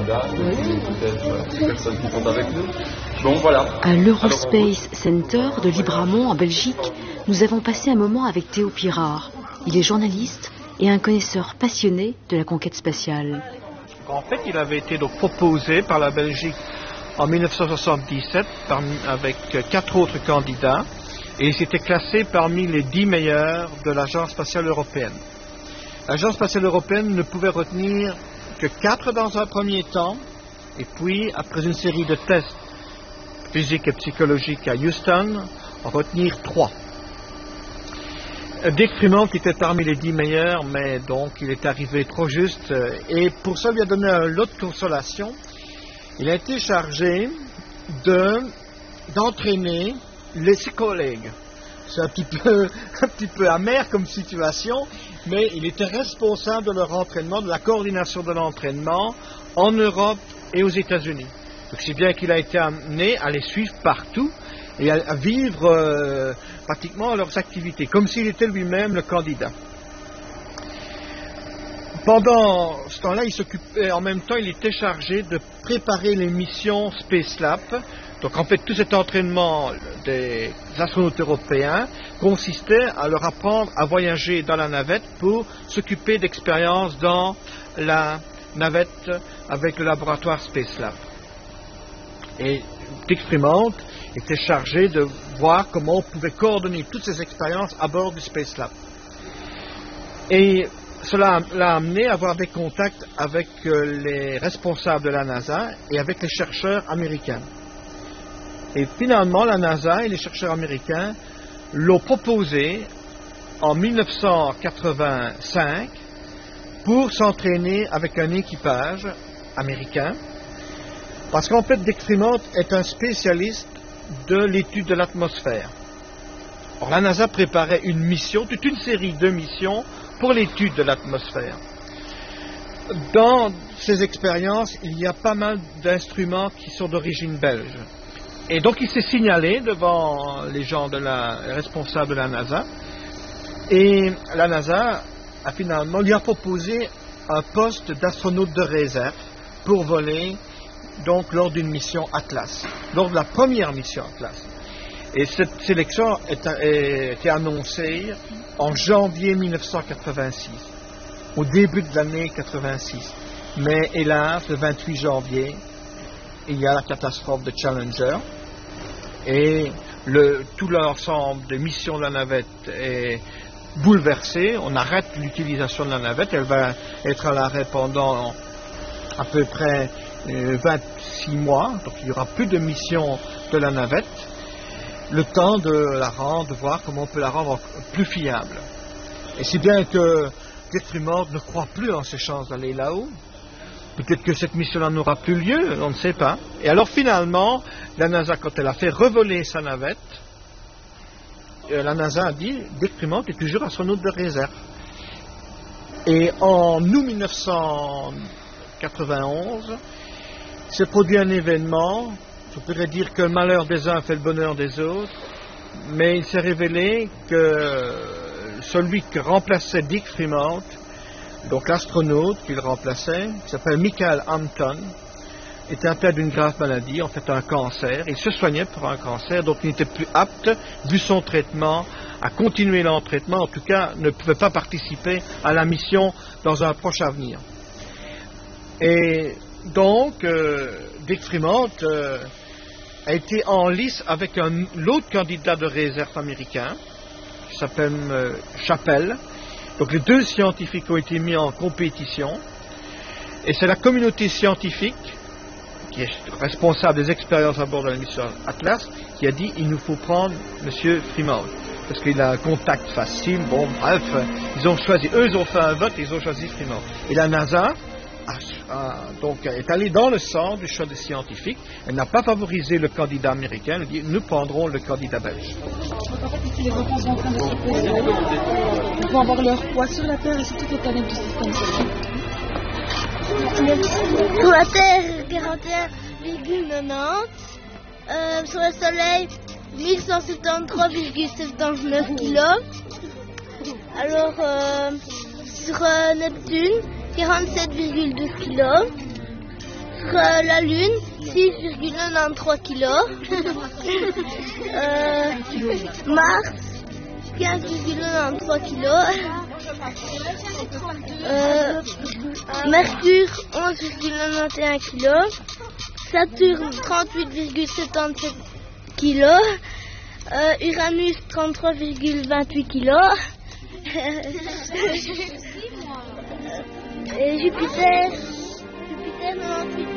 candidats, peut-être les personnes qui sont avec nous. Bon, voilà. À l'Eurospace Center de Libramont en Belgique, nous avons passé un moment avec Théo Pirard. Il est journaliste et un connaisseur passionné de la conquête spatiale. En fait, il avait été donc proposé par la Belgique en 1977 avec 4 autres candidats et il s'était classé parmi les 10 meilleurs de l'Agence spatiale européenne. L'Agence spatiale européenne ne pouvait retenir que 4 dans un premier temps et puis, après une série de tests physiques et psychologiques à Houston, en retenir 3. Dick Freeman était parmi les 10 meilleurs, mais donc il est arrivé trop juste et pour ça il lui a donné un lot de consolation. Il a été chargé d'entraîner ses collègues. C'est un petit peu amer comme situation, mais il était responsable de leur entraînement, de la coordination de l'entraînement en Europe et aux États-Unis. Donc c'est bien qu'il a été amené à les suivre partout et à vivre pratiquement leurs activités, comme s'il était lui-même le candidat. Pendant ce temps-là, il s'occupait, en même temps, il était chargé de préparer les missions Spacelab. Donc en fait, tout cet entraînement des astronautes européens consistait à leur apprendre à voyager dans la navette pour s'occuper d'expériences dans la navette avec le laboratoire Spacelab. Et Dick Freeman était chargé de voir comment on pouvait coordonner toutes ces expériences à bord du Spacelab. Et cela l'a amené à avoir des contacts avec les responsables de la NASA et avec les chercheurs américains. Et finalement, la NASA et les chercheurs américains l'ont proposé en 1985 pour s'entraîner avec un équipage américain. Parce qu'en fait, Dick Freeman est un spécialiste de l'étude de l'atmosphère. Or, la NASA préparait une mission, toute une série de missions pour l'étude de l'atmosphère. Dans ces expériences, il y a pas mal d'instruments qui sont d'origine belge. Et donc, il s'est signalé devant les gens responsables de la NASA. Et la NASA a finalement lui a proposé un poste d'astronaute de réserve pour voler donc lors d'une mission Atlas, lors de la première mission Atlas. Et cette sélection a été annoncée en janvier 1986, au début de l'année 86. Mais hélas, le 28 janvier, il y a la catastrophe de Challenger et tout l'ensemble des missions de la navette est bouleversé. On arrête l'utilisation de la navette, elle va être à l'arrêt pendant à peu près 26 mois, donc il n'y aura plus de mission de la navette, le temps de la rendre, de voir comment on peut la rendre plus fiable. Et si bien que Dick Freeman ne croit plus en ses chances d'aller là-haut, peut-être que cette mission-là n'aura plus lieu, on ne sait pas. Et alors finalement, la NASA, quand elle a fait revoler sa navette, la NASA a dit, Dick Freeman est toujours astronaute de réserve. Et en août 1991, s'est produit un événement, je pourrais dire que le malheur des uns fait le bonheur des autres, mais il s'est révélé que celui qui remplaçait Dick Freeman, donc l'astronaute qu'il remplaçait, qui s'appelle Michael Hampton, était atteint d'une grave maladie, en fait un cancer. Il se soignait pour un cancer, donc il n'était plus apte, vu son traitement, à continuer l'entraînement, en tout cas ne pouvait pas participer à la mission dans un proche avenir. Et donc, Dick Freeman a été en lice avec l'autre candidat de réserve américain, qui s'appelle Chappell. Donc les deux scientifiques ont été mis en compétition, et c'est la communauté scientifique, qui est responsable des expériences à bord de la mission Atlas, qui a dit il nous faut prendre M. Freeman, parce qu'il a un contact facile, bon bref, ils ont choisi, eux ils ont fait un vote, ils ont choisi Freeman. Et la NASA donc est allée dans le sens du choix des scientifiques, elle n'a pas favorisé le candidat américain, elle a dit nous prendrons le candidat belge. Donc en fait ici les repas sont en train de se poser, ils vont avoir leur poids sur la Terre et sur toutes les planètes du système solaire. Sur la Terre 41,90, sur le Soleil 1173,79 kg. Alors sur Neptune 47,2 kg. la Lune, 6,93 kilos. Mars, 15,93 kilos. Mercure, 11,91 kilos. Saturne, 38,77 kilos. Uranus, 33,28 kilos. Et Jupiter, 98.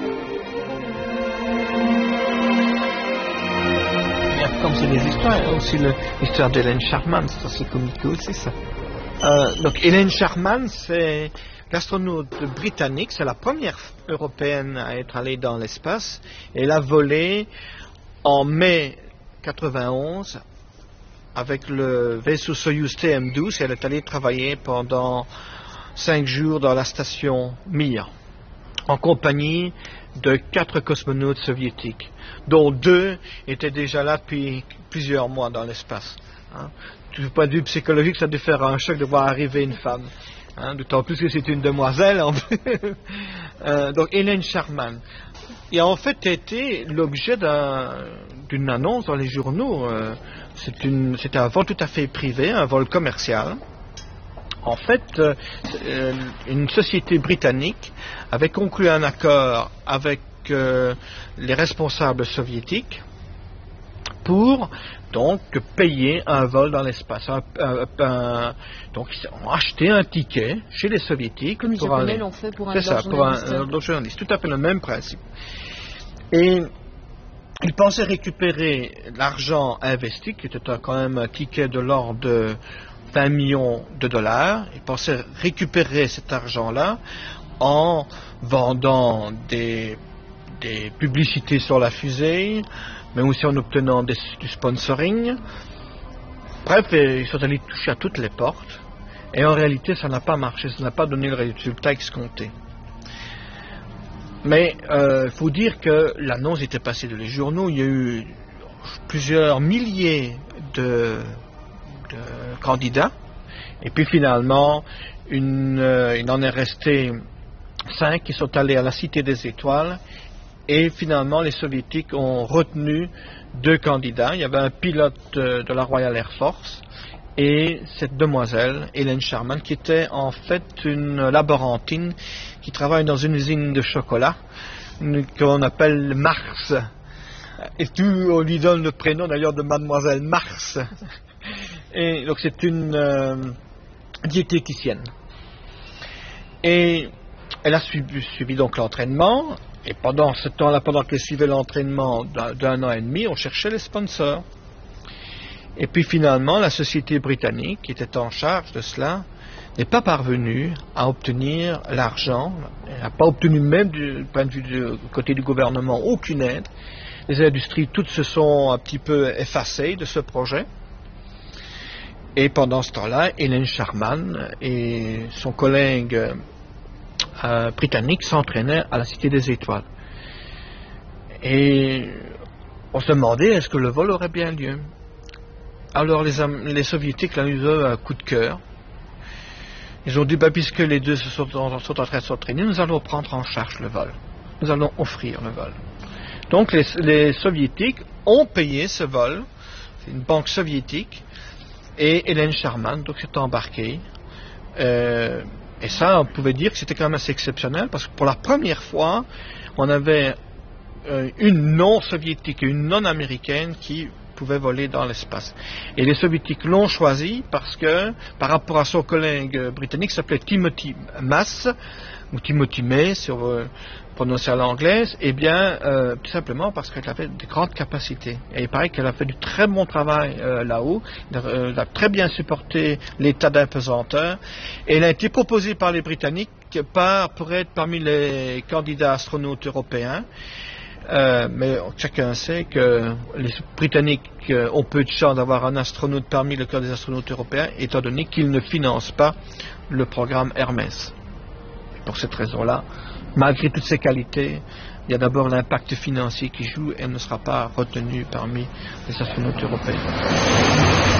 Comme c'est des histoires, aussi l'histoire d'Hélène Sharman, c'est assez comique aussi ça. Donc Hélène Sharman, c'est l'astronaute britannique, c'est la première européenne à être allée dans l'espace. Elle a volé en mai 91 avec le vaisseau Soyuz TM-12 et elle est allée travailler pendant 5 jours dans la station Mir en compagnie de 4 cosmonautes soviétiques, dont 2 étaient déjà là depuis plusieurs mois dans l'espace. Du point de vue psychologique, ça a dû faire un choc de voir arriver une femme. D'autant plus que c'est une demoiselle. Donc Hélène Sharman. Il a en fait été l'objet d'une annonce dans les journaux. C'était un vol tout à fait privé, un vol commercial. En fait, une société britannique avait conclu un accord avec les responsables soviétiques pour donc payer un vol dans l'espace. Donc ils ont acheté un ticket chez les soviétiques. Comme les Japonais l'ont fait pour un journaliste. Tout à fait le même principe. Et ils pensaient récupérer l'argent investi, qui était quand même un ticket de l'ordre de 20 millions de dollars. Ils pensaient récupérer cet argent-là en vendant des publicités sur la fusée, mais aussi en obtenant du sponsoring. Bref, ils sont allés toucher à toutes les portes, et en réalité, ça n'a pas marché, ça n'a pas donné le résultat escompté. Mais il faut dire que l'annonce était passée dans les journaux, il y a eu plusieurs milliers de candidats, et puis finalement, il en est resté 5 qui sont allés à la Cité des Étoiles, et finalement les soviétiques ont retenu 2 candidats. Il y avait un pilote de la Royal Air Force et cette demoiselle, Hélène Sharman, qui était en fait une laborantine qui travaille dans une usine de chocolat qu'on appelle Mars. Et on lui donne le prénom d'ailleurs de Mademoiselle Mars. Et donc c'est une diététicienne. Et elle a suivi donc l'entraînement, et pendant ce temps-là, pendant qu'elle suivait l'entraînement d'un an et demi, on cherchait les sponsors. Et puis finalement, la société britannique, qui était en charge de cela, n'est pas parvenue à obtenir l'argent, elle n'a pas obtenu même du point de vue du côté du gouvernement aucune aide. Les industries toutes se sont un petit peu effacées de ce projet. Et pendant ce temps-là, Hélène Sharman et son collègue britannique s'entraînaient à la Cité des Étoiles. Et on se demandait est-ce que le vol aurait bien lieu. Alors les soviétiques là, ils ont eu un coup de cœur. Ils ont dit puisque les deux sont en train de s'entraîner, nous allons prendre en charge le vol. Nous allons offrir le vol. Donc les soviétiques ont payé ce vol. C'est une banque soviétique. Et Hélène Sharman donc s'est embarquée. Et ça, on pouvait dire que c'était quand même assez exceptionnel, parce que pour la première fois, on avait une non-soviétique et une non-américaine qui pouvait voler dans l'espace. Et les soviétiques l'ont choisi parce que, par rapport à son collègue britannique, qui s'appelait Timothy Mass, ou Timothy May, si on veut prononcer à l'anglaise, eh bien, tout simplement parce qu'elle avait de grandes capacités. Et il paraît qu'elle a fait du très bon travail là-haut, elle a très bien supporté l'état d'apesanteur, et elle a été proposée par les Britanniques pour être parmi les candidats astronautes européens. Mais chacun sait que les Britanniques ont peu de chance d'avoir un astronaute parmi le corps des astronautes européens, étant donné qu'ils ne financent pas le programme Hermès. Pour cette raison-là, malgré toutes ces qualités, il y a d'abord l'impact financier qui joue et elle ne sera pas retenue parmi les astronautes européens.